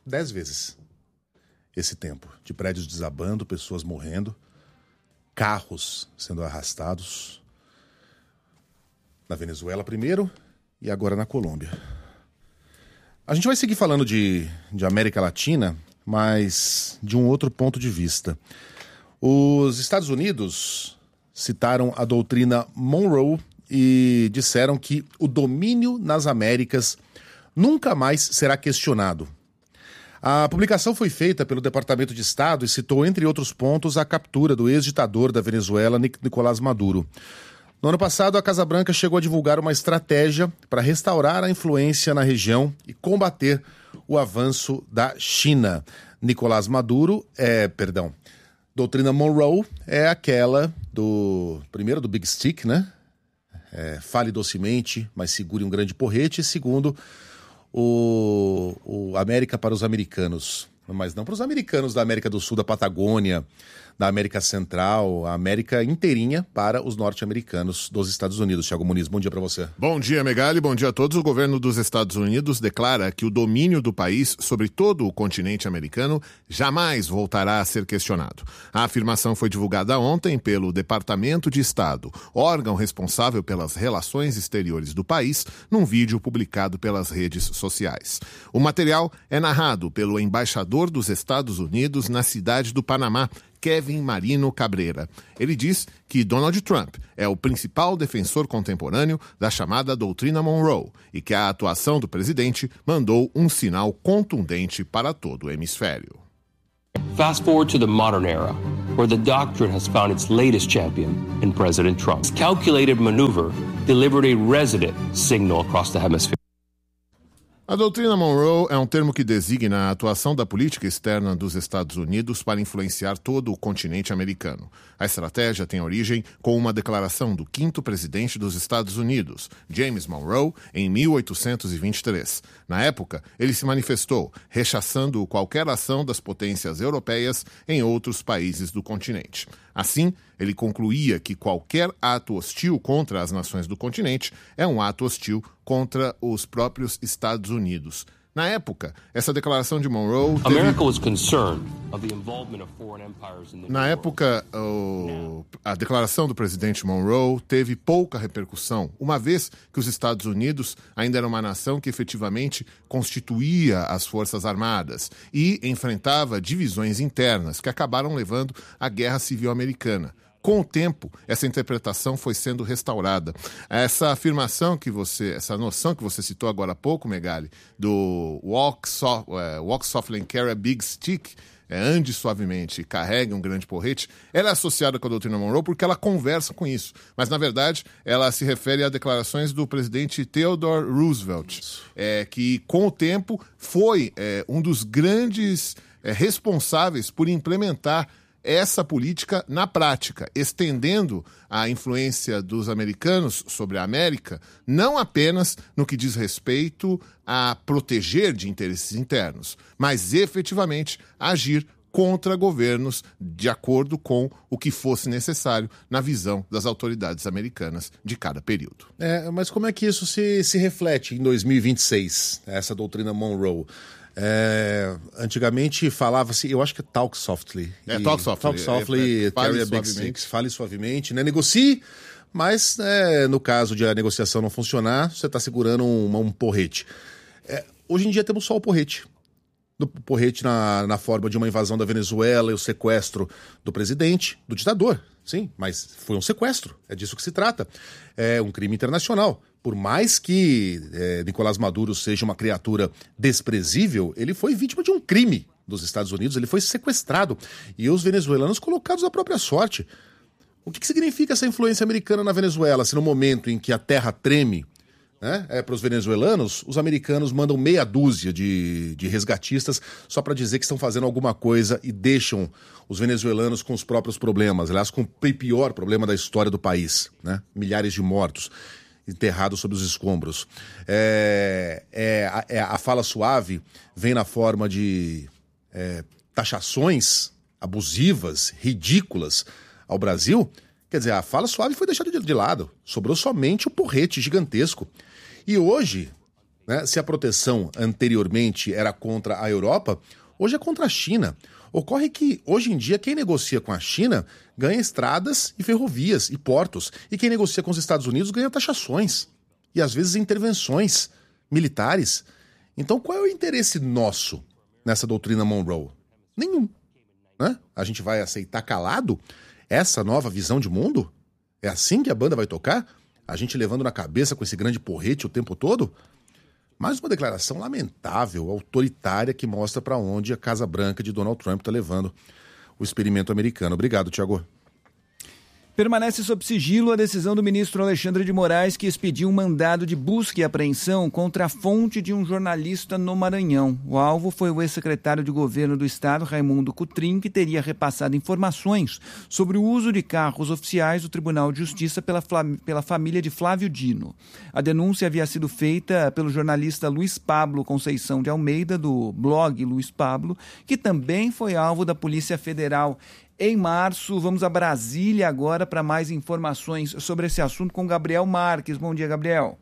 10 vezes esse tempo de prédios desabando, pessoas morrendo, carros sendo arrastados. Na Venezuela primeiro e agora na Colômbia. A gente vai seguir falando de América Latina, mas de um outro ponto de vista. Os Estados Unidos citaram a doutrina Monroe e disseram que o domínio nas Américas nunca mais será questionado. A publicação foi feita pelo Departamento de Estado e citou, entre outros pontos, a captura do ex-ditador da Venezuela, Nicolás Maduro. No ano passado, a Casa Branca chegou a divulgar uma estratégia para restaurar a influência na região e combater o avanço da China. Nicolás Maduro, doutrina Monroe é aquela primeiro do Big Stick, né? Fale docemente, mas segure um grande porrete. E segundo, o América para os americanos, mas não para os americanos da América do Sul, da Patagônia, da América Central, a América inteirinha para os norte-americanos dos Estados Unidos. Thiago Muniz, bom dia para você. Bom dia, Megali, bom dia a todos. O governo dos Estados Unidos declara que o domínio do país sobre todo o continente americano jamais voltará a ser questionado. A afirmação foi divulgada ontem pelo Departamento de Estado, órgão responsável pelas relações exteriores do país, num vídeo publicado pelas redes sociais. O material é narrado pelo embaixador dos Estados Unidos na cidade do Panamá, Kevin Marino Cabreira. Ele diz que Donald Trump é o principal defensor contemporâneo da chamada doutrina Monroe e que a atuação do presidente mandou um sinal contundente para todo o hemisfério. Fast forward to the modern era, where the doctrine has found its latest champion in President Trump. His calculated maneuver delivered a resonating signal across the hemisphere. A doutrina Monroe é um termo que designa a atuação da política externa dos Estados Unidos para influenciar todo o continente americano. A estratégia tem origem com uma declaração do 5º presidente dos Estados Unidos, James Monroe, em 1823. Na época, ele se manifestou, rechaçando qualquer ação das potências europeias em outros países do continente. Assim, ele concluía que qualquer ato hostil contra as nações do continente é um ato hostil contra os próprios Estados Unidos. Na época, essa declaração de Monroe a declaração do presidente Monroe teve pouca repercussão, uma vez que os Estados Unidos ainda era uma nação que efetivamente constituía as Forças Armadas e enfrentava divisões internas que acabaram levando à Guerra Civil Americana. Com o tempo, essa interpretação foi sendo restaurada. Essa afirmação essa noção que você citou agora há pouco, Megali, do walk softly and carry a big stick, ande suavemente, carregue um grande porrete, ela é associada com a doutrina Monroe porque ela conversa com isso. Mas, na verdade, ela se refere a declarações do presidente Theodore Roosevelt, que, com o tempo, foi um dos grandes responsáveis por implementar essa política na prática, estendendo a influência dos americanos sobre a América, não apenas no que diz respeito a proteger de interesses internos, mas efetivamente agir contra governos de acordo com o que fosse necessário na visão das autoridades americanas de cada período. Mas como é que isso se reflete em 2026, essa doutrina Monroe? Antigamente falava-se, eu acho que é talk softly. Talk softly, carry a big stick, fale suavemente, né? Negocie, mas no caso de a negociação não funcionar, você está segurando um porrete. Hoje em dia temos só o porrete. Do porrete na forma de uma invasão da Venezuela e o sequestro do presidente, do ditador. Sim, mas foi um sequestro, é disso que se trata. É um crime internacional. Por mais que Nicolás Maduro seja uma criatura desprezível, ele foi vítima de um crime dos Estados Unidos, ele foi sequestrado. E os venezuelanos colocados à própria sorte. O que significa essa influência americana na Venezuela, se no momento em que a terra treme, para os venezuelanos, os americanos mandam meia dúzia de resgatistas só para dizer que estão fazendo alguma coisa e deixam os venezuelanos com os próprios problemas, aliás, com o pior problema da história do país, né? Milhares de mortos enterrados sob os escombros. A fala suave vem na forma de taxações abusivas, ridículas ao Brasil. Quer dizer, a fala suave foi deixada de lado. Sobrou somente o porrete gigantesco. E hoje, né? Se a proteção anteriormente era contra a Europa, hoje é contra a China. Ocorre que, hoje em dia, quem negocia com a China ganha estradas e ferrovias e portos. E quem negocia com os Estados Unidos ganha taxações. E, às vezes, intervenções militares. Então, qual é o interesse nosso nessa doutrina Monroe? Nenhum. Né? A gente vai aceitar calado essa nova visão de mundo? É assim que a banda vai tocar? A gente levando na cabeça com esse grande porrete o tempo todo? Mais uma declaração lamentável, autoritária, que mostra para onde a Casa Branca de Donald Trump está levando o experimento americano. Obrigado, Tiago. Permanece sob sigilo a decisão do ministro Alexandre de Moraes, que expediu um mandado de busca e apreensão contra a fonte de um jornalista no Maranhão. O alvo foi o ex-secretário de governo do estado, Raimundo Cotrim, que teria repassado informações sobre o uso de carros oficiais do Tribunal de Justiça pela família de Flávio Dino. A denúncia havia sido feita pelo jornalista Luiz Pablo Conceição de Almeida, do blog Luiz Pablo, que também foi alvo da Polícia Federal. Em março, vamos a Brasília agora para mais informações sobre esse assunto com Gabriel Marques. Bom dia, Gabriel.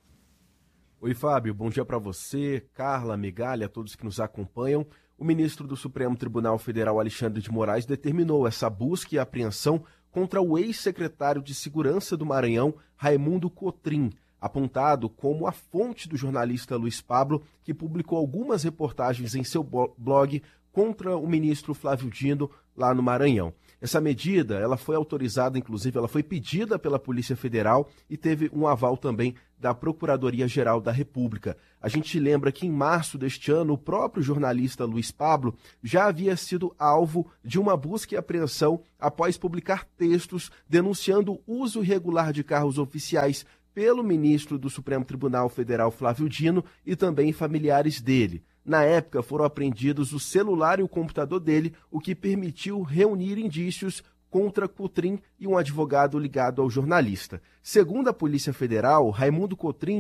Oi, Fábio. Bom dia para você, Carla, Migalha, todos que nos acompanham. O ministro do Supremo Tribunal Federal, Alexandre de Moraes, determinou essa busca e apreensão contra o ex-secretário de Segurança do Maranhão, Raimundo Cotrim, apontado como a fonte do jornalista Luiz Pablo, que publicou algumas reportagens em seu blog contra o ministro Flávio Dino, lá no Maranhão. Essa medida, ela foi autorizada, inclusive, ela foi pedida pela Polícia Federal e teve um aval também da Procuradoria-Geral da República. A gente lembra que em março deste ano, o próprio jornalista Luiz Pablo já havia sido alvo de uma busca e apreensão após publicar textos denunciando o uso irregular de carros oficiais pelo ministro do Supremo Tribunal Federal, Flávio Dino, e também familiares dele. Na época, foram apreendidos o celular e o computador dele, o que permitiu reunir indícios contra Cotrim e um advogado ligado ao jornalista. Segundo a Polícia Federal, Raimundo Cotrim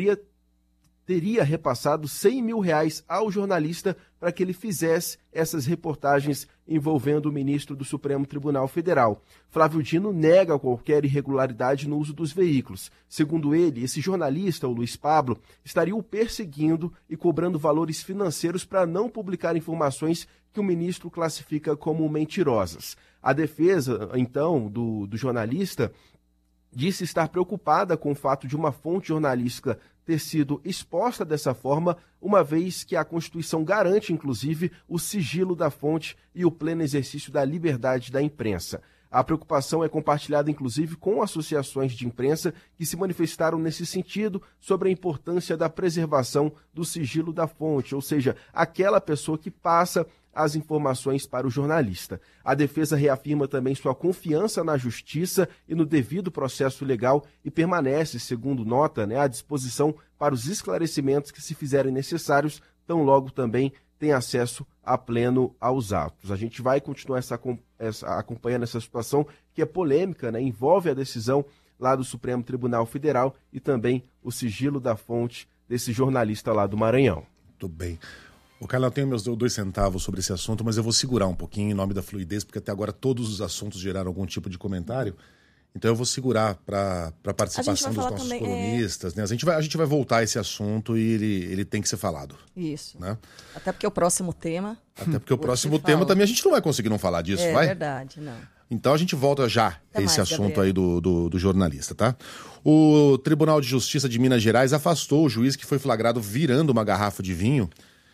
teria repassado R$100 mil ao jornalista para que ele fizesse essas reportagens envolvendo o ministro do Supremo Tribunal Federal. Flávio Dino nega qualquer irregularidade no uso dos veículos. Segundo ele, esse jornalista, o Luiz Pablo, estaria o perseguindo e cobrando valores financeiros para não publicar informações que o ministro classifica como mentirosas. A defesa, então, do jornalista disse estar preocupada com o fato de uma fonte jornalística ter sido exposta dessa forma, uma vez que a Constituição garante, inclusive, o sigilo da fonte e o pleno exercício da liberdade da imprensa. A preocupação é compartilhada, inclusive, com associações de imprensa que se manifestaram nesse sentido sobre a importância da preservação do sigilo da fonte, ou seja, aquela pessoa que passa as informações para o jornalista. A defesa reafirma também sua confiança na justiça e no devido processo legal e permanece, segundo nota, à disposição para os esclarecimentos que se fizerem necessários, tão logo também tem acesso a pleno aos atos. A gente vai continuar acompanhando essa situação que é polêmica, envolve a decisão lá do Supremo Tribunal Federal e também o sigilo da fonte desse jornalista lá do Maranhão. Muito bem. O Carlos, eu tenho meus 2 centavos sobre esse assunto, mas eu vou segurar um pouquinho em nome da fluidez, porque até agora todos os assuntos geraram algum tipo de comentário. Então eu vou segurar para a participação dos nossos também, colunistas. Né? A gente vai voltar a esse assunto e ele tem que ser falado. Isso. Né? Até porque o próximo tema... Até porque o próximo tema também a gente não vai conseguir não falar disso, vai? É verdade, não. Então a gente volta já a esse assunto aí do jornalista, tá? O Tribunal de Justiça de Minas Gerais afastou o juiz que foi flagrado virando uma garrafa de vinho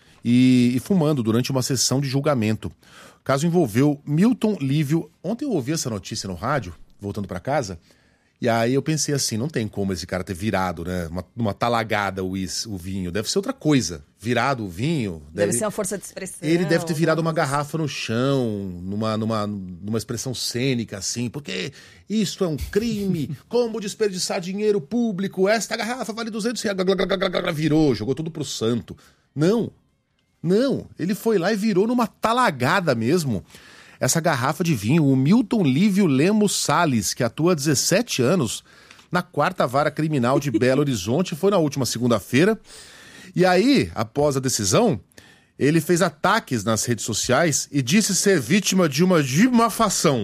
e fumando durante uma sessão de julgamento. O caso envolveu Milton Lívio. Ontem eu ouvi essa notícia no rádio, voltando para casa, e aí eu pensei assim, não tem como esse cara ter virado, né? Uma talagada o vinho. Deve ser outra coisa. Virado o vinho... Deve ser uma força de expressão. Ele deve ter virado uma garrafa no chão, numa expressão cênica, assim, porque isso é um crime, como desperdiçar dinheiro público, esta garrafa vale R$200, virou, jogou tudo pro santo. Não, ele foi lá e virou numa talagada mesmo. Essa garrafa de vinho, o Milton Lívio Lemos Salles, que atua há 17 anos na 4ª Vara Criminal de Belo Horizonte, foi na última segunda-feira. E aí, após a decisão, ele fez ataques nas redes sociais e disse ser vítima de uma difamação.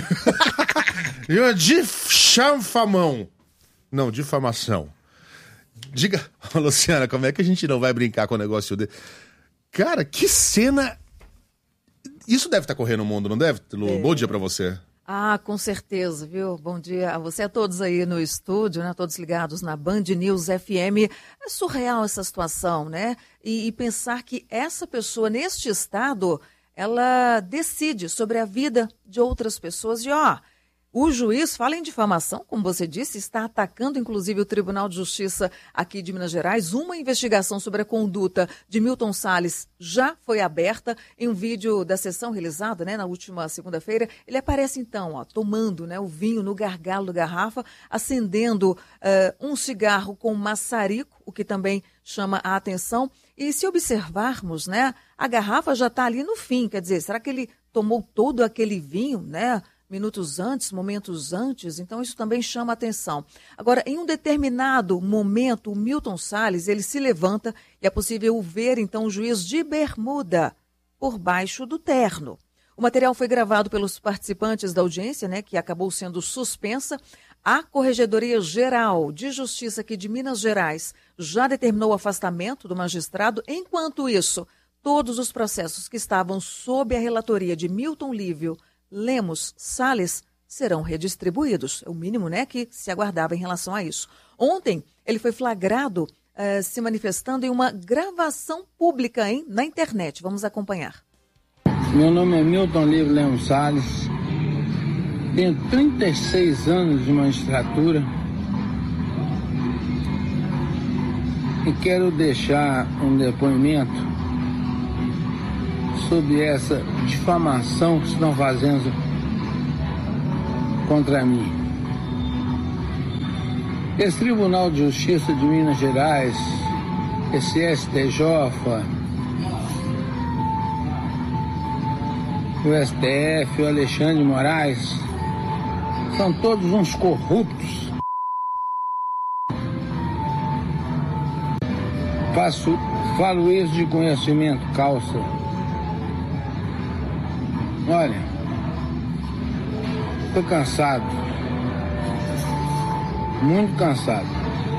De uma difamação. Não, difamação. Diga, Luciana, como é que a gente não vai brincar com o negócio dele? Cara, que cena... Isso deve estar correndo no mundo, não deve, Lu? Bom dia pra você. Ah, com certeza, viu? Bom dia a você, a todos aí no estúdio, né? Todos ligados na Band News FM. É surreal essa situação, né? E pensar que essa pessoa, neste estado, ela decide sobre a vida de outras pessoas. E, o juiz fala em difamação, como você disse, está atacando, inclusive, o Tribunal de Justiça aqui de Minas Gerais. Uma investigação sobre a conduta de Milton Salles já foi aberta. Em um vídeo da sessão realizada, né, na última segunda-feira, ele aparece, então, tomando, né, o vinho no gargalo da garrafa, acendendo um cigarro com maçarico, o que também chama a atenção. E se observarmos, né, a garrafa já está ali no fim. Quer dizer, será que ele tomou todo aquele vinho, né, minutos antes, momentos antes? Então isso também chama atenção. Agora, em um determinado momento, o Milton Salles, ele se levanta e é possível ver, então, o juiz de bermuda por baixo do terno. O material foi gravado pelos participantes da audiência, né, que acabou sendo suspensa. A Corregedoria Geral de Justiça aqui de Minas Gerais já determinou o afastamento do magistrado. Enquanto isso, todos os processos que estavam sob a relatoria de Milton Lívio Lemos Salles serão redistribuídos. É o mínimo, né, que se aguardava em relação a isso. Ontem, ele foi flagrado se manifestando em uma gravação pública na internet. Vamos acompanhar. Meu nome é Milton Lívio Lemos Salles. Tenho 36 anos de magistratura e quero deixar um depoimento sobre essa difamação que estão fazendo contra mim. Esse Tribunal de Justiça de Minas Gerais, esse STJ, o STF, o Alexandre de Moraes, são todos uns corruptos. Falo isso de conhecimento, calça. Olha, estou cansado, muito cansado.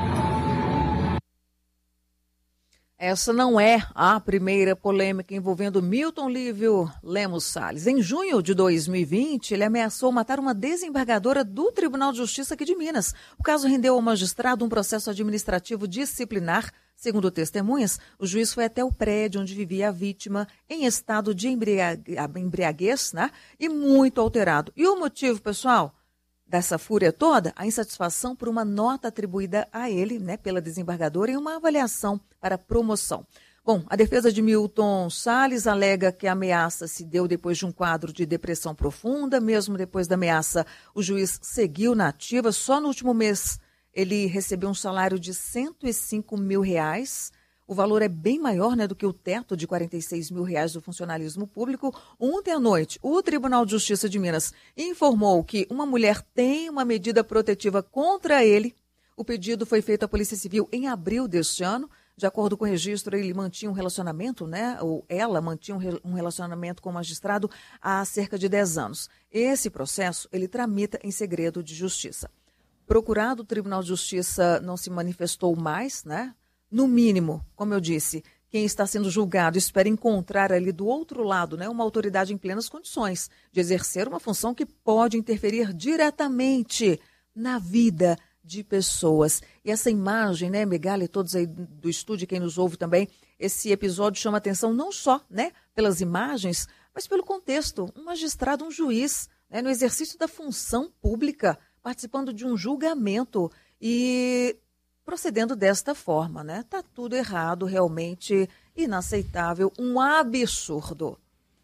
Essa não é a primeira polêmica envolvendo Milton Lívio Lemos Salles. Em junho de 2020, ele ameaçou matar uma desembargadora do Tribunal de Justiça aqui de Minas. O caso rendeu ao magistrado um processo administrativo disciplinar. Segundo testemunhas, o juiz foi até o prédio onde vivia a vítima em estado de embriaguez, né, e muito alterado. E o motivo, pessoal, dessa fúria toda? A insatisfação por uma nota atribuída a ele, né, pela desembargadora, e uma avaliação para promoção. Bom, a defesa de Milton Salles alega que a ameaça se deu depois de um quadro de depressão profunda. Mesmo depois da ameaça, o juiz seguiu na ativa. Só no último mês ele recebeu um salário de R$105 mil. O valor é bem maior, né, do que o teto de R$46 mil do funcionalismo público. Ontem à noite, o Tribunal de Justiça de Minas informou que uma mulher tem uma medida protetiva contra ele. O pedido foi feito à Polícia Civil em abril deste ano. De acordo com o registro, ele mantinha um relacionamento, né, ou ela mantinha um relacionamento com o magistrado há cerca de 10 anos. Esse processo, ele tramita em segredo de justiça. Procurado, o Tribunal de Justiça não se manifestou mais, né? No mínimo, como eu disse, quem está sendo julgado espera encontrar ali do outro lado, né, uma autoridade em plenas condições de exercer uma função que pode interferir diretamente na vida de pessoas. E essa imagem, né, Megali, todos aí do estúdio, quem nos ouve também, esse episódio chama atenção não só, né, pelas imagens, mas pelo contexto. Um magistrado, um juiz, né, no exercício da função pública, participando de um julgamento e procedendo desta forma, né? Tá tudo errado, realmente inaceitável, um absurdo.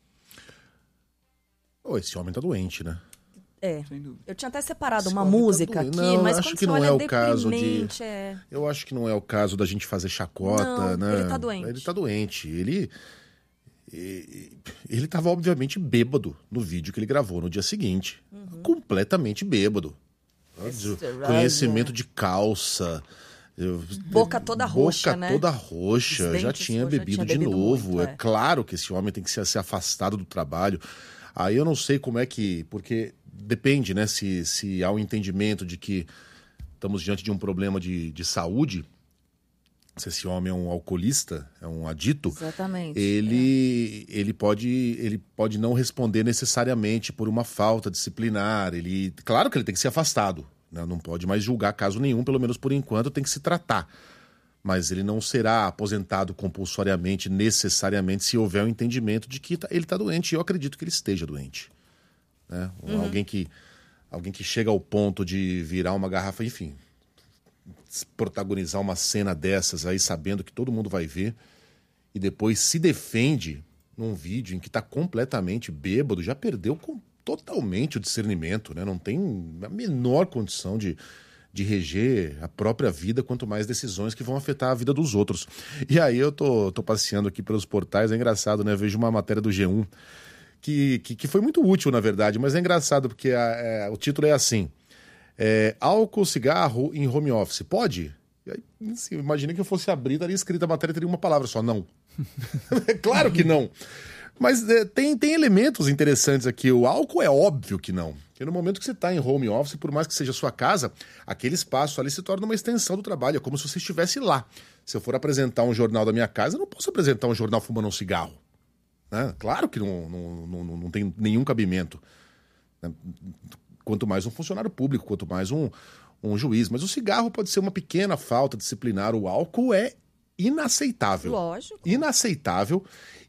Esse homem tá doente, né? Eu tinha até separado Esse uma homem tá música doente. aqui, Não, mas acho quando que você não olha é o caso de... deprimente, Eu acho que não é o caso da gente fazer chacota, Não, né? ele tá doente. Ele tá doente. Ele tava, obviamente, bêbado no vídeo que ele gravou no dia seguinte. Completamente bêbado. Conhecimento de calça. Boca toda roxa, né? Boca toda roxa. Os Já dentes tinha roxos, bebido já de tinha bebido novo. muito, É claro que esse homem tem que ser afastado do trabalho. Aí eu não sei como é que... Porque depende, né? Se há um entendimento de que estamos diante de um problema de saúde, se esse homem é um alcoolista, é um adito, Exatamente. Ele pode não responder necessariamente por uma falta disciplinar. Claro que ele tem que ser afastado, né? Não pode mais julgar caso nenhum, pelo menos por enquanto tem que se tratar. Mas ele não será aposentado compulsoriamente, necessariamente, se houver um entendimento de que ele está doente. E eu acredito que ele esteja doente. Né? Alguém que chega ao ponto de virar uma garrafa, enfim, protagonizar uma cena dessas aí, sabendo que todo mundo vai ver, e depois se defende num vídeo em que está completamente bêbado, já perdeu totalmente o discernimento, né? Não tem a menor condição de reger a própria vida, quanto mais decisões que vão afetar a vida dos outros. E aí eu tô passeando aqui pelos portais, é engraçado, né? Eu vejo uma matéria do G1 que foi muito útil, na verdade, mas é engraçado porque o título é assim: álcool, cigarro em home office, pode? E aí, assim, imagina que eu fosse abrir, estaria escrita a matéria, teria uma palavra só, não. Claro que não. Mas tem elementos interessantes aqui. O álcool é óbvio que não. Porque no momento que você está em home office, por mais que seja a sua casa, aquele espaço ali se torna uma extensão do trabalho. É como se você estivesse lá. Se eu for apresentar um jornal da minha casa, eu não posso apresentar um jornal fumando um cigarro. Né? Claro que não tem nenhum cabimento. Né? Quanto mais um funcionário público, quanto mais um juiz. Mas o cigarro pode ser uma pequena falta disciplinar. O álcool é inaceitável. Lógico. Inaceitável.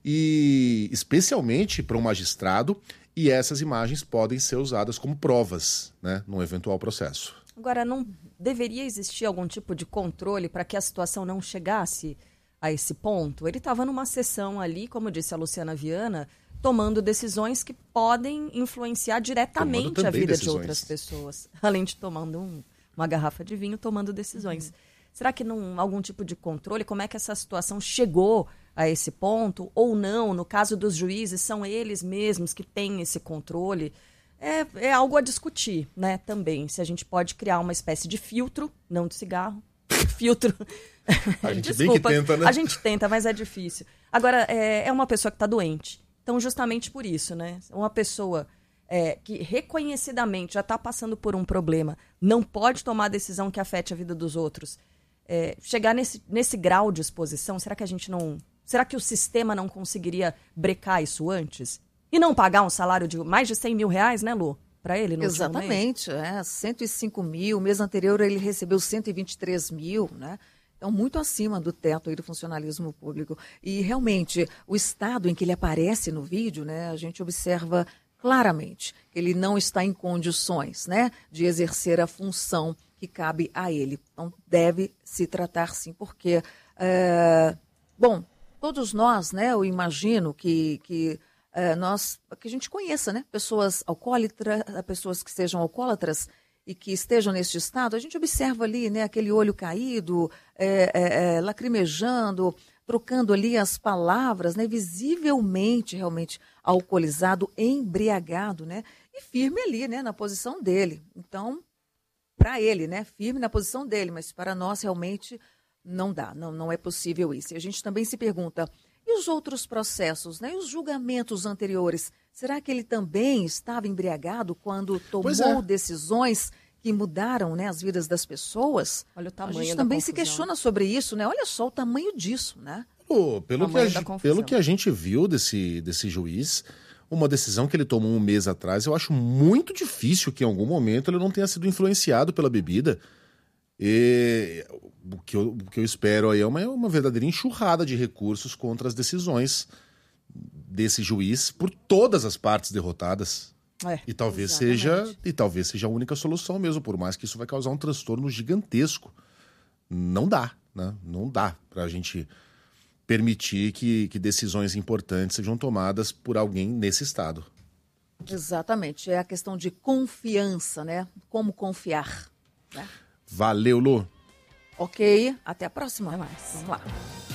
E especialmente para um magistrado, e essas imagens podem ser usadas como provas, né, num eventual processo. Agora, não deveria existir algum tipo de controle para que a situação não chegasse a esse ponto? Ele estava numa sessão ali, como disse a Luciana Viana, tomando decisões que podem influenciar diretamente a vida de outras pessoas, além de tomando uma garrafa de vinho, tomando decisões. Será que não algum tipo de controle? Como é que essa situação chegou a esse ponto? Ou não? No caso dos juízes, são eles mesmos que têm esse controle? É algo a discutir, né? Também. Se a gente pode criar uma espécie de filtro, não de cigarro, filtro. A gente Desculpa, bem que tenta, né? A gente tenta, mas é difícil. Agora, é uma pessoa que está doente. Então, justamente por isso, né? Uma pessoa que reconhecidamente já está passando por um problema, não pode tomar decisão que afete a vida dos outros. Chegar nesse grau de exposição, será que a gente não... Será que o sistema não conseguiria brecar isso antes? E não pagar um salário de mais de 100 mil reais, né, Lu? Para ele no Exatamente, 105 mil. O mês anterior ele recebeu 123 mil, né? Então, muito acima do teto aí do funcionalismo público. E, realmente, o estado em que ele aparece no vídeo, né, a gente observa claramente que ele não está em condições, né, de exercer a função que cabe a ele. Então, deve se tratar, sim, porque, todos nós, né, eu imagino que a gente conheça, né, pessoas alcoólatras, pessoas que sejam alcoólatras e que estejam neste estado. A gente observa ali, né, aquele olho caído, lacrimejando, trocando ali as palavras, né, visivelmente, realmente alcoolizado, embriagado, né, e firme ali, né, na posição dele. Então, para ele, né, firme na posição dele, mas para nós realmente não dá, não é possível isso. E a gente também se pergunta, e os outros processos, né, e os julgamentos anteriores, será que ele também estava embriagado quando tomou decisões que mudaram, né, as vidas das pessoas? Olha o tamanho a gente da também confusão. Se questiona sobre isso, né? Olha só o tamanho disso, né? Pelo que a gente viu desse juiz, uma decisão que ele tomou um mês atrás, eu acho muito difícil que em algum momento ele não tenha sido influenciado pela bebida. E o que eu espero aí é uma verdadeira enxurrada de recursos contra as decisões desse juiz por todas as partes derrotadas. E talvez seja a única solução mesmo, por mais que isso vai causar um transtorno gigantesco. Não dá, né? Não dá pra gente permitir que decisões importantes sejam tomadas por alguém nesse estado. Exatamente, é a questão de confiança, né? Como confiar, né? Valeu, Lu. Ok, até a próxima. Até mais. Vamos lá.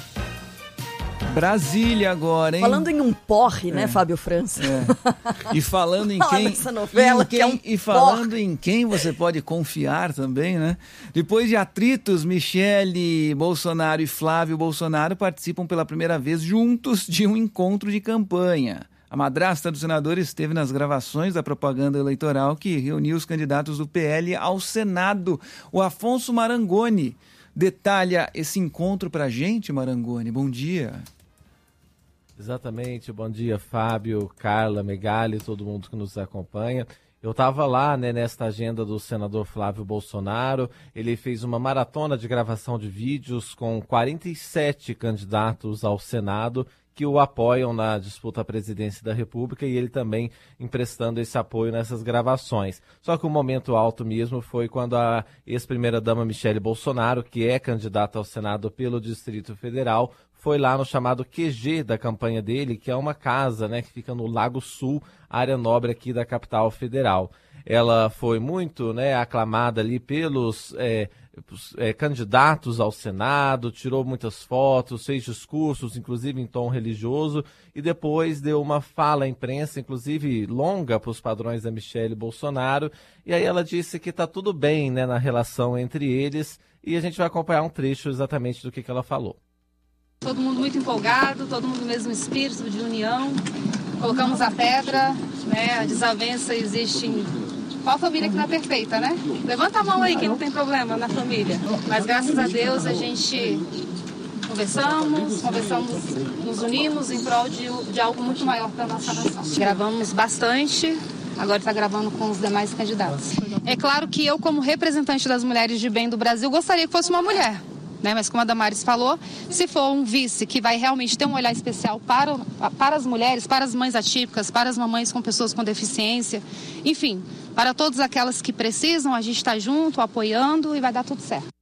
Brasília agora, hein? Falando em um porre, né, Fábio França? E falando em quem... Essa novela que é um e falando em quem você pode confiar também, né? Depois de atritos, Michele Bolsonaro e Flávio Bolsonaro participam pela primeira vez juntos de um encontro de campanha. A madrasta do senador esteve nas gravações da propaganda eleitoral que reuniu os candidatos do PL ao Senado. O Afonso Marangoni detalha esse encontro para a gente, Marangoni. Bom dia. Exatamente, bom dia, Fábio, Carla, Megali, todo mundo que nos acompanha. Eu estava lá, nesta agenda do senador Flávio Bolsonaro. Ele fez uma maratona de gravação de vídeos com 47 candidatos ao Senado que o apoiam na disputa à presidência da República, e ele também emprestando esse apoio nessas gravações. Só que o momento alto mesmo foi quando a ex-primeira-dama Michele Bolsonaro, que é candidata ao Senado pelo Distrito Federal, foi lá no chamado QG da campanha dele, que é uma casa, que fica no Lago Sul, área nobre aqui da capital federal. Ela foi muito aclamada ali pelos candidatos ao Senado, tirou muitas fotos, fez discursos, inclusive em tom religioso, e depois deu uma fala à imprensa, inclusive longa para os padrões da Michele Bolsonaro, e aí ela disse que está tudo bem na relação entre eles, e a gente vai acompanhar um trecho exatamente do que ela falou. Todo mundo muito empolgado, todo mundo no mesmo espírito de união. Colocamos a pedra, a desavença existe em... Qual família que não é perfeita, né? Levanta a mão aí quem não tem problema na família. Mas graças a Deus a gente conversamos, nos unimos em prol de algo muito maior para a nossa nação. Gravamos bastante, agora está gravando com os demais candidatos. É claro que eu, como representante das mulheres de bem do Brasil, gostaria que fosse uma mulher. Mas como a Damares falou, se for um vice que vai realmente ter um olhar especial para as mulheres, para as mães atípicas, para as mamães com pessoas com deficiência, enfim, para todas aquelas que precisam, a gente está junto, apoiando e vai dar tudo certo.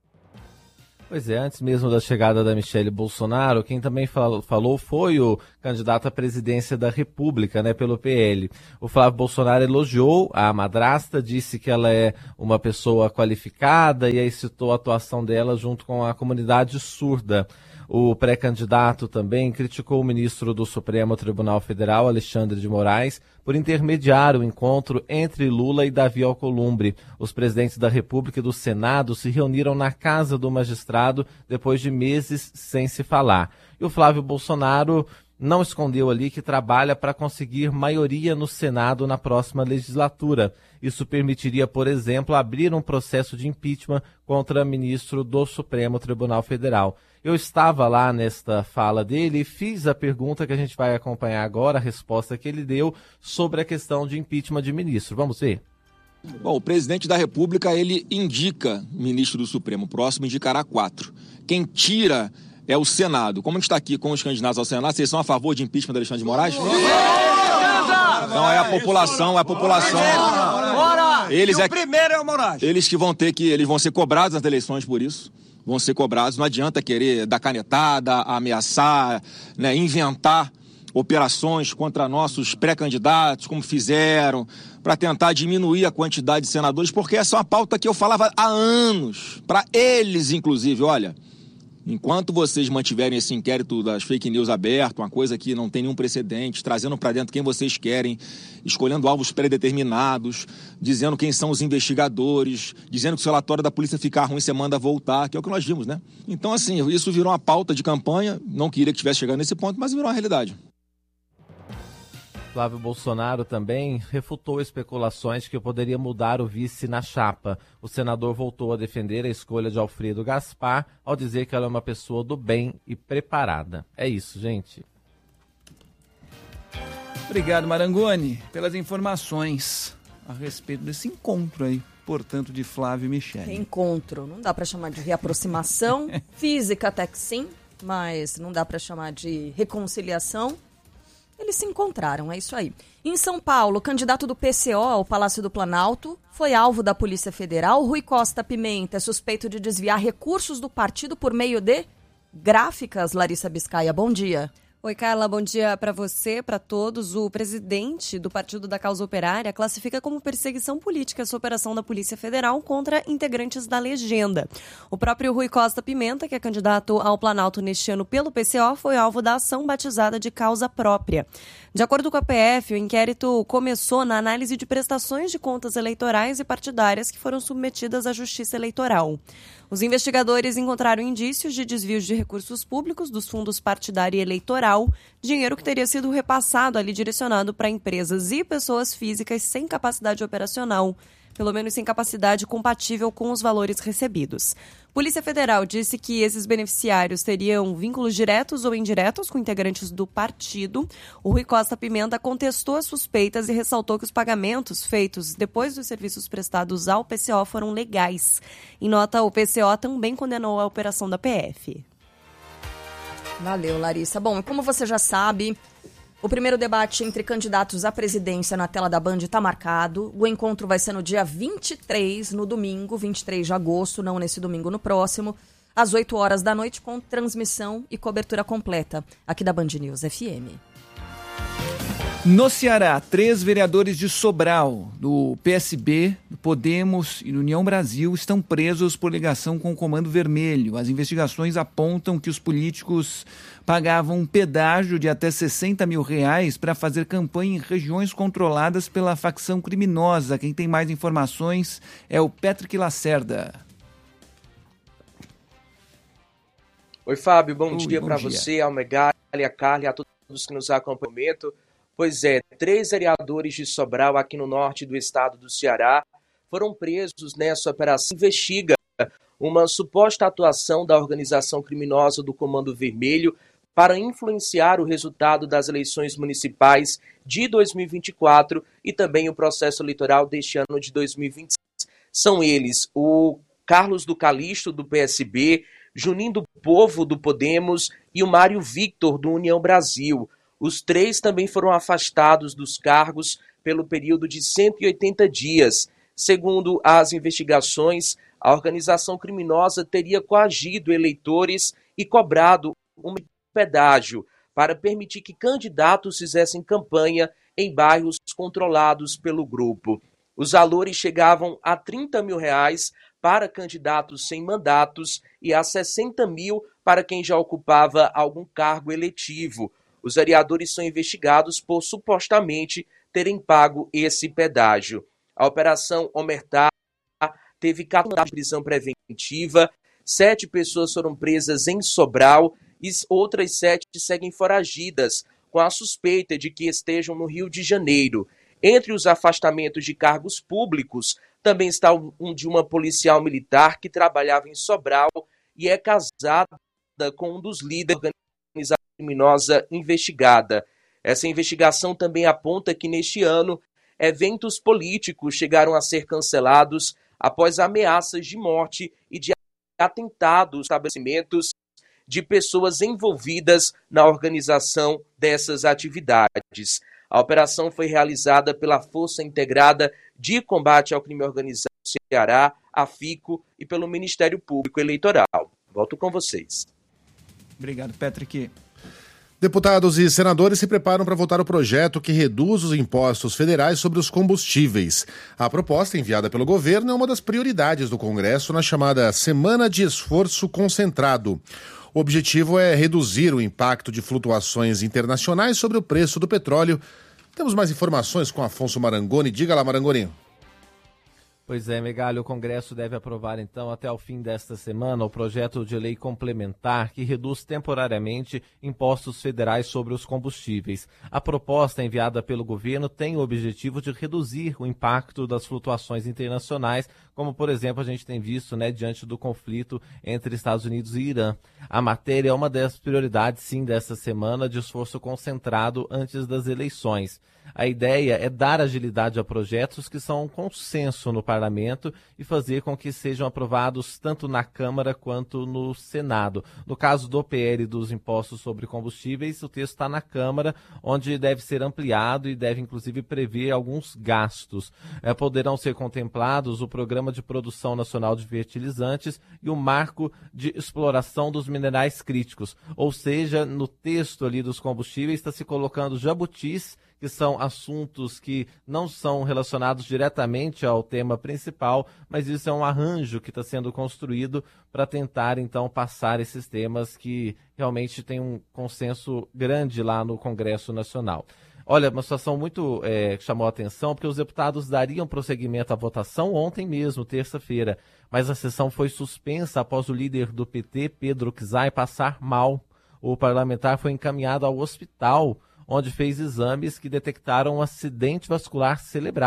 Pois é, antes mesmo da chegada da Michele Bolsonaro, quem também falou foi o candidato à presidência da República, pelo PL. O Flávio Bolsonaro elogiou a madrasta, disse que ela é uma pessoa qualificada e aí citou a atuação dela junto com a comunidade surda. O pré-candidato também criticou o ministro do Supremo Tribunal Federal, Alexandre de Moraes, por intermediar o encontro entre Lula e Davi Alcolumbre. Os presidentes da República e do Senado se reuniram na casa do magistrado depois de meses sem se falar. E o Flávio Bolsonaro não escondeu ali que trabalha para conseguir maioria no Senado na próxima legislatura. Isso permitiria, por exemplo, abrir um processo de impeachment contra ministro do Supremo Tribunal Federal. Eu estava lá nesta fala dele e fiz a pergunta que a gente vai acompanhar agora, a resposta que ele deu sobre a questão de impeachment de ministro. Vamos ver? Bom, o presidente da República, ele indica ministro do Supremo. O próximo indicará 4. Quem tira é o Senado. Como a gente está aqui com os candidatos ao Senado, vocês são a favor de impeachment do Alexandre de Moraes? Não, é a população. O primeiro é o Moraes. Eles vão ser cobrados nas eleições por isso. Vão ser cobrados. Não adianta querer dar canetada, ameaçar, inventar operações contra nossos pré-candidatos, como fizeram, para tentar diminuir a quantidade de senadores, porque essa é uma pauta que eu falava há anos, para eles, inclusive. Olha, enquanto vocês mantiverem esse inquérito das fake news aberto, uma coisa que não tem nenhum precedente, trazendo para dentro quem vocês querem, escolhendo alvos pré-determinados, dizendo quem são os investigadores, dizendo que se o relatório da polícia ficar ruim, você manda voltar, que é o que nós vimos, Então, assim, isso virou uma pauta de campanha, não queria que tivesse chegado nesse ponto, mas virou uma realidade. Flávio Bolsonaro também refutou especulações que poderia mudar o vice na chapa. O senador voltou a defender a escolha de Alfredo Gaspar ao dizer que ela é uma pessoa do bem e preparada. É isso, gente. Obrigado, Marangoni, pelas informações a respeito desse encontro aí, portanto, de Flávio e Michele. Encontro, não dá para chamar de reaproximação, física até que sim, mas não dá para chamar de reconciliação. Eles se encontraram, é isso aí. Em São Paulo, o candidato do PCO ao Palácio do Planalto foi alvo da Polícia Federal. Rui Costa Pimenta é suspeito de desviar recursos do partido por meio de gráficas. Larissa Biscaia, bom dia. Oi, Carla, bom dia para você, para todos. O presidente do Partido da Causa Operária classifica como perseguição política essa operação da Polícia Federal contra integrantes da legenda. O próprio Rui Costa Pimenta, que é candidato ao Planalto neste ano pelo PCO, foi alvo da ação batizada de causa própria. De acordo com a PF, o inquérito começou na análise de prestações de contas eleitorais e partidárias que foram submetidas à Justiça Eleitoral. Os investigadores encontraram indícios de desvios de recursos públicos dos fundos partidário e eleitoral, dinheiro que teria sido repassado ali direcionado para empresas e pessoas físicas sem capacidade operacional pelo menos sem capacidade compatível com os valores recebidos. Polícia Federal disse que esses beneficiários teriam vínculos diretos ou indiretos com integrantes do partido. O Rui Costa Pimenta contestou as suspeitas e ressaltou que os pagamentos feitos depois dos serviços prestados ao PCO foram legais. Em nota, o PCO também condenou a operação da PF. Valeu, Larissa. Bom, como você já sabe, o primeiro debate entre candidatos à presidência na tela da Band está marcado. O encontro vai ser no dia 23, no domingo, 23 de agosto, não nesse domingo, no próximo, às 8 horas da noite, com transmissão e cobertura completa aqui da Band News FM. No Ceará, 3 vereadores de Sobral, do PSB, do Podemos e do União Brasil, estão presos por ligação com o Comando Vermelho. As investigações apontam que os políticos pagavam um pedágio de até R$60 mil para fazer campanha em regiões controladas pela facção criminosa. Quem tem mais informações é o Patrick Lacerda. Oi, Fábio, bom dia para você, ao Megali, a Carla e a todos que nos acompanham. Pois é, 3 vereadores de Sobral, aqui no norte do estado do Ceará, foram presos nessa operação. Investiga uma suposta atuação da organização criminosa do Comando Vermelho para influenciar o resultado das eleições municipais de 2024 e também o processo eleitoral deste ano de 2026. São eles o Carlos do Calixto, do PSB, Juninho do Povo, do Podemos, e o Mário Victor, do União Brasil. Os 3 também foram afastados dos cargos pelo período de 180 dias. Segundo as investigações, a organização criminosa teria coagido eleitores e cobrado um pedágio para permitir que candidatos fizessem campanha em bairros controlados pelo grupo. Os valores chegavam a R$30 mil para candidatos sem mandatos e a R$60 mil para quem já ocupava algum cargo eletivo. Os vereadores são investigados por supostamente terem pago esse pedágio. A Operação Omertá teve 14 de prisão preventiva, 7 pessoas foram presas em Sobral e outras 7 seguem foragidas, com a suspeita de que estejam no Rio de Janeiro. Entre os afastamentos de cargos públicos, também está um de uma policial militar que trabalhava em Sobral e é casada com um dos líderes da organização criminosa investigada. Essa investigação também aponta que neste ano eventos políticos chegaram a ser cancelados após ameaças de morte e de atentados a estabelecimentos de pessoas envolvidas na organização dessas atividades. A operação foi realizada pela Força Integrada de Combate ao Crime Organizado do Ceará, a FICO, e pelo Ministério Público Eleitoral. Volto com vocês. Obrigado, Patrick. Deputados e senadores se preparam para votar o projeto que reduz os impostos federais sobre os combustíveis. A proposta enviada pelo governo é uma das prioridades do Congresso na chamada Semana de Esforço Concentrado. O objetivo é reduzir o impacto de flutuações internacionais sobre o preço do petróleo. Temos mais informações com Afonso Marangoni. Diga lá, Marangoni. Pois é, Megali, o Congresso deve aprovar então até o fim desta semana o projeto de lei complementar que reduz temporariamente impostos federais sobre os combustíveis. A proposta enviada pelo governo tem o objetivo de reduzir o impacto das flutuações internacionais, como por exemplo a gente tem visto, diante do conflito entre Estados Unidos e Irã. A matéria é uma das prioridades, sim, desta semana de esforço concentrado antes das eleições. A ideia é dar agilidade a projetos que são um consenso no parlamento e fazer com que sejam aprovados tanto na Câmara quanto no Senado. No caso do PL dos impostos sobre combustíveis, o texto está na Câmara, onde deve ser ampliado e deve inclusive prever alguns gastos. Poderão ser contemplados o Programa de Produção Nacional de Fertilizantes e o Marco de Exploração dos Minerais Críticos. Ou seja, no texto ali dos combustíveis está se colocando jabutis, que são assuntos que não são relacionados diretamente ao tema principal, mas isso é um arranjo que está sendo construído para tentar, então, passar esses temas que realmente tem um consenso grande lá no Congresso Nacional. Olha, uma situação muito que chamou a atenção, porque os deputados dariam prosseguimento à votação ontem mesmo, terça-feira, mas a sessão foi suspensa após o líder do PT, Pedro Czai, passar mal. O parlamentar foi encaminhado ao hospital, onde fez exames que detectaram um acidente vascular cerebral.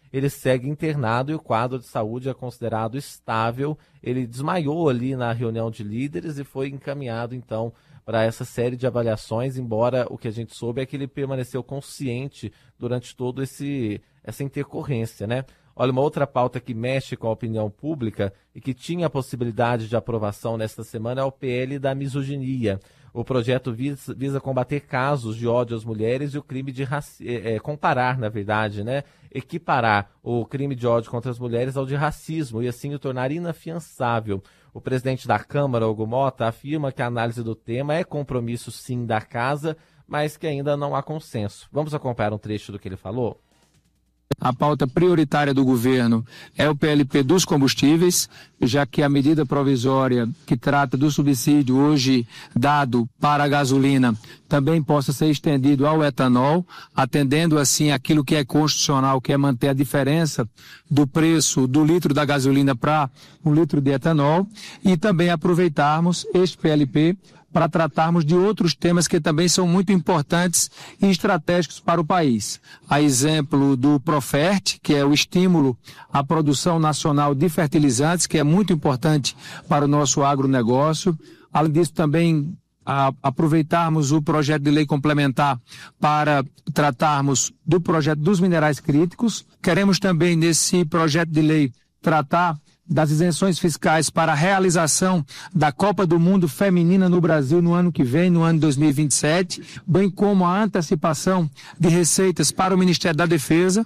ele segue internado e o quadro de saúde é considerado estável. Ele desmaiou ali na reunião de líderes e foi encaminhado, então, para essa série de avaliações, embora o que a gente soube é que ele permaneceu consciente durante toda essa intercorrência, né? Olha, uma outra pauta que mexe com a opinião pública e que tinha a possibilidade de aprovação nesta semana é o PL da misoginia. O projeto visa combater casos de ódio às mulheres e o crime de comparar, na verdade, né? Equiparar o crime de ódio contra as mulheres ao de racismo e assim o tornar inafiançável. O presidente da Câmara, Hugo Mota, afirma que a análise do tema é compromisso, sim, da casa, mas que ainda não há consenso. Vamos acompanhar um trecho do que ele falou? A pauta prioritária do governo é o PLP dos combustíveis, já que a medida provisória que trata do subsídio hoje dado para a gasolina também possa ser estendido ao etanol, atendendo assim aquilo que é constitucional, que é manter a diferença do preço do litro da gasolina para um litro de etanol, e também aproveitarmos este PLP para tratarmos de outros temas que também são muito importantes e estratégicos para o país. A exemplo do Profert, que é o estímulo à produção nacional de fertilizantes, que é muito importante para o nosso agronegócio. Além disso, também aproveitarmos o projeto de lei complementar para tratarmos do projeto dos minerais críticos. Queremos também, nesse projeto de lei, tratar das isenções fiscais para a realização da Copa do Mundo Feminina no Brasil no ano que vem, no ano 2027, bem como a antecipação de receitas para o Ministério da Defesa.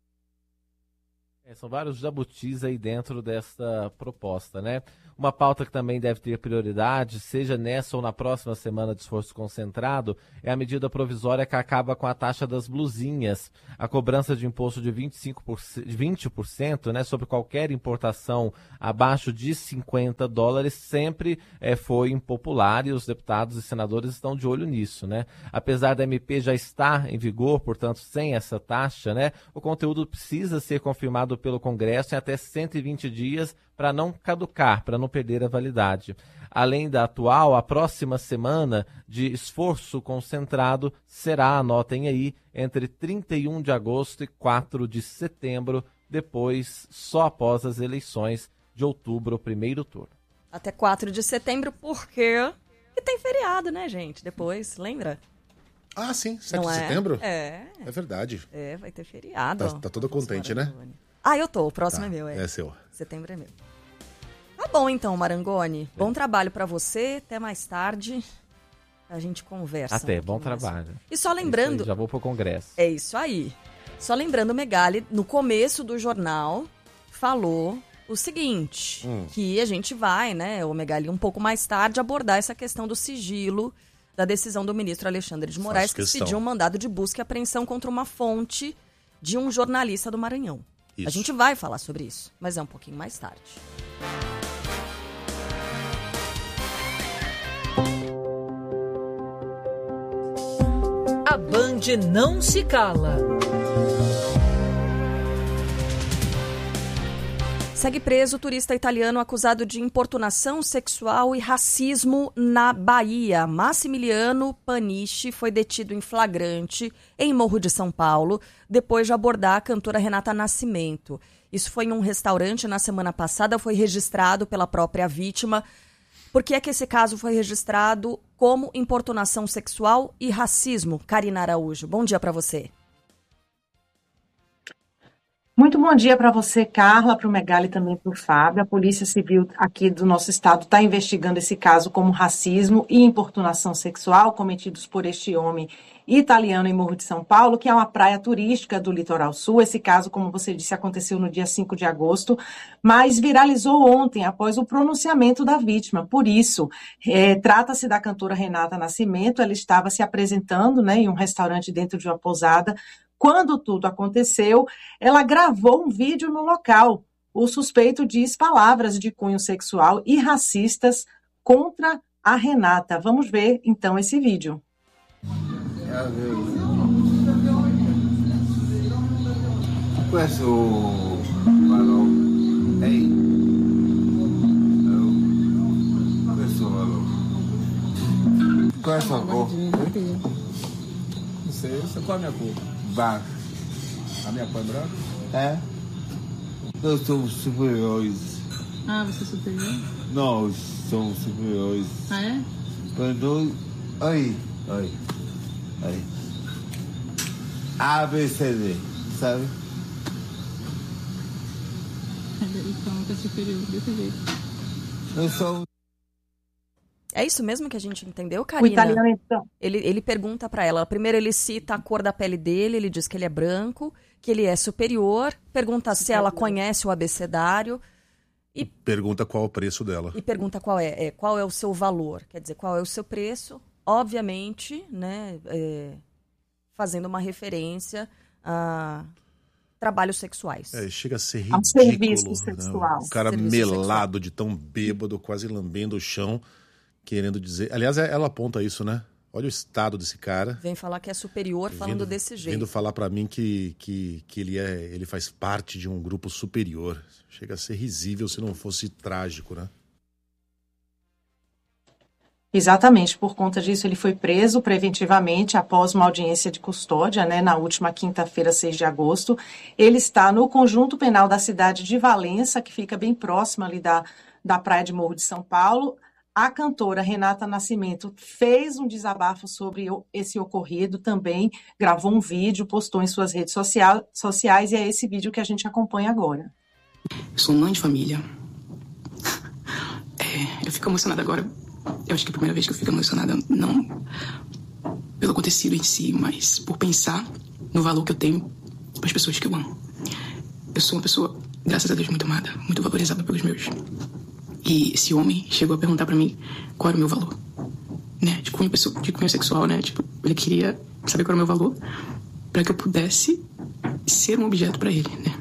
São vários jabutis aí dentro dessa proposta, né? Uma pauta que também deve ter prioridade, seja nessa ou na próxima semana de esforço concentrado, é a medida provisória que acaba com a taxa das blusinhas. A cobrança de imposto de 20%, né, sobre qualquer importação abaixo de $50 sempre foi impopular e os deputados e senadores estão de olho nisso, né? Apesar da MP já estar em vigor, portanto, sem essa taxa, né, o conteúdo precisa ser confirmado pelo Congresso em até 120 dias para não caducar, para não perder a validade. Além da atual, a próxima semana de esforço concentrado será, anotem aí, entre 31 de agosto e 4 de setembro, depois só após as eleições de outubro, o primeiro turno. Até 4 de setembro, porque tem feriado, né, gente? Depois, lembra? Ah, sim, 7 de setembro? É verdade. Vai ter feriado. Tá toda contente, né? Ah, eu tô. O próximo é meu. É seu. Setembro é meu. Tá bom, então, Marangoni. Bom trabalho pra você. Até mais tarde. A gente conversa. Até, bom trabalho. E só lembrando... Aí, já vou pro Congresso. É isso aí. Só lembrando, o Megali, no começo do jornal, falou o seguinte, que a gente vai, né, o Megali, um pouco mais tarde, abordar essa questão do sigilo da decisão do ministro Alexandre de Moraes, que pediu um mandado de busca e apreensão contra uma fonte de um jornalista do Maranhão. Isso. A gente vai falar sobre isso, mas é um pouquinho mais tarde. A Band não se cala. Segue preso o turista italiano acusado de importunação sexual e racismo na Bahia. Massimiliano Panichi foi detido em flagrante em Morro de São Paulo, depois de abordar a cantora Renata Nascimento. Isso foi em um restaurante na semana passada, foi registrado pela própria vítima. Por que é que esse caso foi registrado como importunação sexual e racismo? Karina Araújo, bom dia para você. Muito bom dia para você, Carla, para o Megali e também para o Fábio. A Polícia Civil aqui do nosso estado está investigando esse caso como racismo e importunação sexual cometidos por este homem italiano em Morro de São Paulo, que é uma praia turística do Litoral Sul. Esse caso, como você disse, aconteceu no dia 5 de agosto, mas viralizou ontem após o pronunciamento da vítima. Por isso, trata-se da cantora Renata Nascimento. Ela estava se apresentando, né, em um restaurante dentro de uma pousada. Quando tudo aconteceu, ela gravou um vídeo no local. O suspeito diz palavras de cunho sexual e racistas contra a Renata. Vamos ver, então, esse vídeo. Questo valore, ehi, questo valore, questo cor, não sei, qual é a minha cor? Baixo. A minha cor é branca? É. Nós somos super-heróis. Ah, você é superior? Nós somos super-heróis. Ah, é? Para nós... Aí. A, B, C, D, sabe? Ele fala que é superior, desse jeito. Nós somos... É isso mesmo que a gente entendeu, Karina? O italiano, então. Ele pergunta pra ela. Primeiro ele cita a cor da pele dele, ele diz que ele é branco, que ele é superior, pergunta se ela conhece o abecedário. E pergunta qual é o preço dela. E pergunta qual é o seu valor, quer dizer, qual é o seu preço. Obviamente, né, fazendo uma referência a trabalhos sexuais. Chega a ser ridículo. Um serviço Né? sexual. O cara Serviço melado sexual. de tão bêbado, quase lambendo o chão, querendo dizer... Aliás, ela aponta isso, né? Olha o estado desse cara. Vem falar que é superior falando desse jeito. Vindo falar pra mim que ele faz parte de um grupo superior. Chega a ser risível se não fosse trágico, né? Exatamente, por conta disso ele foi preso preventivamente após uma audiência de custódia, né, na última quinta-feira, 6 de agosto. Ele está no conjunto penal da cidade de Valença, que fica bem próximo ali da praia de Morro de São Paulo. A cantora Renata Nascimento fez um desabafo sobre esse ocorrido, também gravou um vídeo, postou em suas redes sociais e é esse vídeo que a gente acompanha agora. Eu sou mãe de família. Eu fico emocionada agora. Eu acho que é a primeira vez que eu fico emocionada, não pelo acontecido em si, mas por pensar no valor que eu tenho para as pessoas que eu amo. Eu sou uma pessoa, graças a Deus, muito amada, muito valorizada pelos meus. E esse homem chegou a perguntar para mim qual era o meu valor, né? De cunho sexual, né? Tipo, ele queria saber qual era o meu valor para que eu pudesse ser um objeto para ele, né?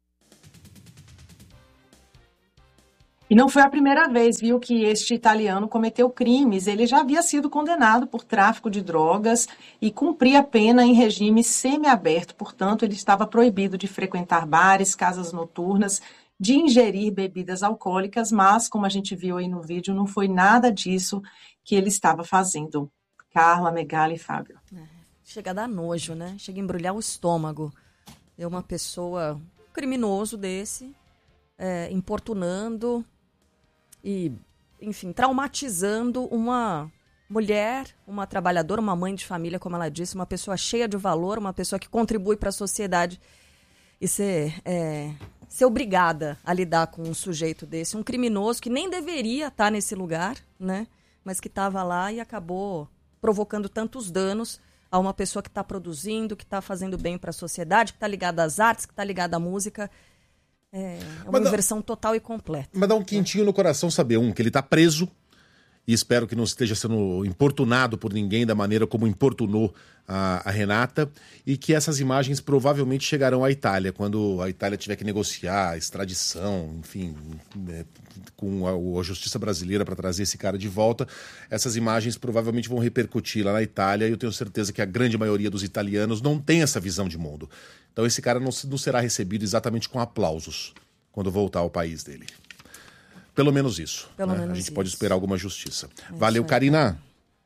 E não foi a primeira vez, viu, que este italiano cometeu crimes. Ele já havia sido condenado por tráfico de drogas e cumpria a pena em regime semiaberto. Portanto, ele estava proibido de frequentar bares, casas noturnas, de ingerir bebidas alcoólicas, mas, como a gente viu aí no vídeo, não foi nada disso que ele estava fazendo. Carla, Megali e Fábio. Chega a dar nojo, né? Chega a embrulhar o estômago. É uma pessoa, um criminoso desse, importunando e, enfim, traumatizando uma mulher, uma trabalhadora, uma mãe de família, como ela disse, uma pessoa cheia de valor, uma pessoa que contribui para a sociedade e ser obrigada a lidar com um sujeito desse, um criminoso que nem deveria estar nesse lugar, né? Mas que estava lá e acabou provocando tantos danos a uma pessoa que está produzindo, que está fazendo bem para a sociedade, que está ligada às artes, que está ligada à música. É uma inversão total e completa. Mas dá um quentinho no coração saber, que ele está preso, e espero que não esteja sendo importunado por ninguém da maneira como importunou a Renata, e que essas imagens provavelmente chegarão à Itália, quando a Itália tiver que negociar a extradição, enfim, com a justiça brasileira para trazer esse cara de volta. Essas imagens provavelmente vão repercutir lá na Itália, e eu tenho certeza que a grande maioria dos italianos não tem essa visão de mundo. Então esse cara não será recebido exatamente com aplausos quando voltar ao país dele. Pelo menos isso. A gente pode esperar alguma justiça. Valeu, Karina.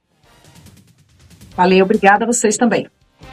Valeu, obrigada a vocês também.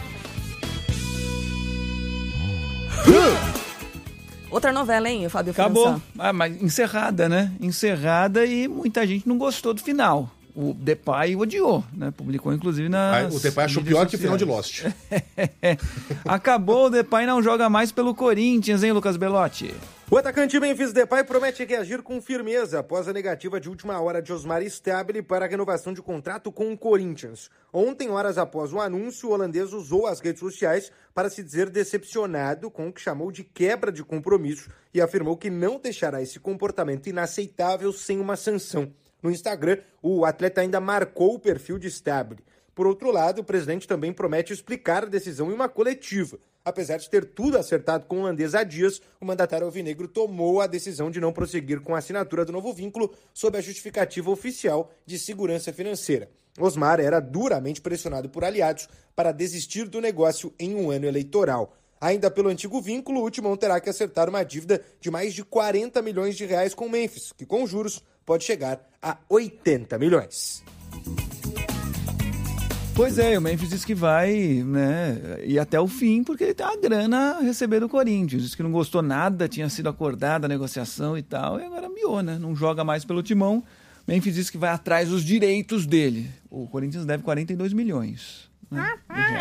Outra novela, hein, Fábio? Acabou. Mas encerrada, né? Encerrada, e muita gente não gostou do final. O Depay odiou, né? Publicou, inclusive, nas... O Depay achou pior que o final de Lost. Acabou, o Depay não joga mais pelo Corinthians, hein, Lucas Belotti? O atacante Memphis Depay promete reagir com firmeza após a negativa de última hora de Osmar Stabile para a renovação de contrato com o Corinthians. Ontem, horas após o anúncio, o holandês usou as redes sociais para se dizer decepcionado com o que chamou de quebra de compromisso e afirmou que não deixará esse comportamento inaceitável sem uma sanção. No Instagram, o atleta ainda marcou o perfil de Stabile. Por outro lado, o presidente também promete explicar a decisão em uma coletiva. Apesar de ter tudo acertado com o holandês há dias, o mandatário alvinegro tomou a decisão de não prosseguir com a assinatura do novo vínculo sob a justificativa oficial de segurança financeira. Osmar era duramente pressionado por aliados para desistir do negócio em um ano eleitoral. Ainda pelo antigo vínculo, o Timão terá que acertar uma dívida de mais de 40 milhões de reais com o Memphis, que com juros pode chegar a 80 milhões. Pois é, o Memphis diz que vai, né, ir até o fim, porque ele tem uma grana a receber do Corinthians. Diz que não gostou nada, tinha sido acordada a negociação e tal, e agora miou, né? Não joga mais pelo Timão. Memphis diz que vai atrás dos direitos dele. O Corinthians deve 42 milhões. Né?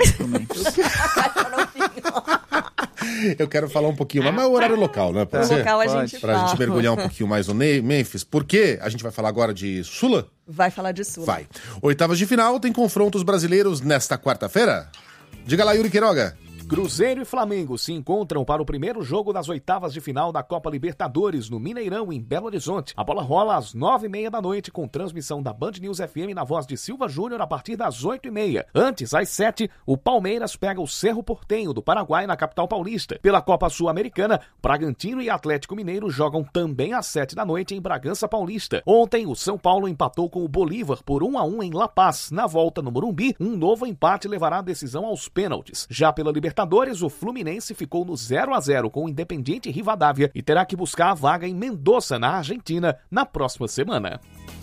Eu quero falar um pouquinho mais, mas é o horário local, né? Pode ser? Local a gente pra fala. gente mergulhar um pouquinho mais no Memphis. Por quê? A gente vai falar agora de Sula? Vai falar de Sula. Vai. Oitavas de final, tem confrontos brasileiros nesta quarta-feira? Diga lá, Yuri Queiroga. Cruzeiro e Flamengo se encontram para o primeiro jogo das oitavas de final da Copa Libertadores no Mineirão, em Belo Horizonte. A bola rola às 9h30 da noite com transmissão da Band News FM na voz de Silva Júnior a partir das 8h30. Antes, às 7h, o Palmeiras pega o Cerro Porteño do Paraguai na capital paulista. Pela Copa Sul-Americana, Bragantino e Atlético Mineiro jogam também às 7 da noite em Bragança Paulista. Ontem, o São Paulo empatou com o Bolívar por 1-1 em La Paz. Na volta no Morumbi, um novo empate levará a decisão aos pênaltis. Já pela Libertadores, o Fluminense ficou no 0-0 com o Independiente Rivadavia e terá que buscar a vaga em Mendoza, na Argentina, na próxima semana.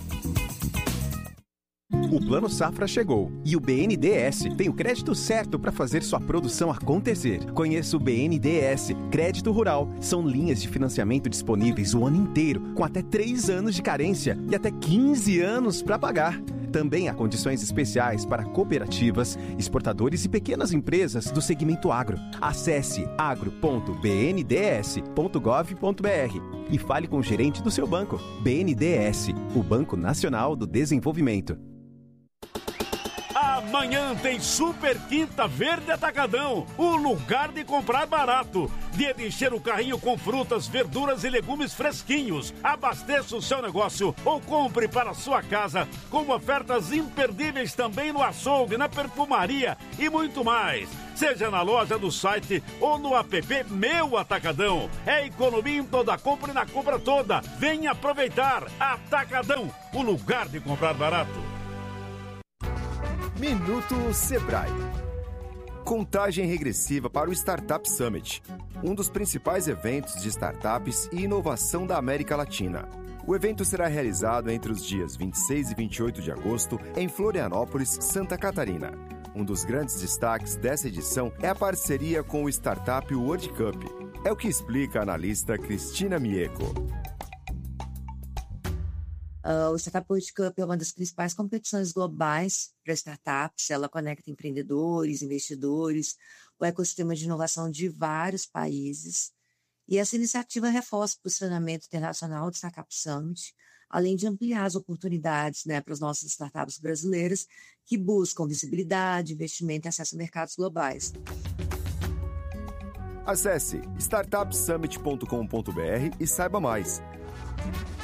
O Plano Safra chegou e o BNDES tem o crédito certo para fazer sua produção acontecer. Conheça o BNDES Crédito Rural. São linhas de financiamento disponíveis o ano inteiro, com até 3 anos de carência e até 15 anos para pagar. Também há condições especiais para cooperativas, exportadores e pequenas empresas do segmento agro. Acesse agro.bnds.gov.br e fale com o gerente do seu banco. BNDES, o Banco Nacional do Desenvolvimento. Amanhã tem Super Quinta Verde Atacadão, o lugar de comprar barato. Dia de encher o carrinho com frutas, verduras e legumes fresquinhos. Abasteça o seu negócio ou compre para a sua casa, com ofertas imperdíveis também no açougue, na perfumaria e muito mais. Seja na loja, no site ou no app Meu Atacadão. É economia em toda compra e na compra toda. Venha aproveitar. Atacadão, o lugar de comprar barato. Minuto Sebrae. Contagem regressiva para o Startup Summit, um dos principais eventos de startups e inovação da América Latina. O evento será realizado entre os dias 26 e 28 de agosto em Florianópolis, Santa Catarina. Um dos grandes destaques dessa edição é a parceria com o Startup World Cup. É o que explica a analista Cristina Mieco. O Startup World Cup é uma das principais competições globais para startups. Ela conecta empreendedores, investidores, o ecossistema de inovação de vários países. E essa iniciativa reforça o posicionamento internacional do Startup Summit, além de ampliar as oportunidades, né, para as nossas startups brasileiras que buscam visibilidade, investimento e acesso a mercados globais. Acesse startupsummit.com.br e saiba mais.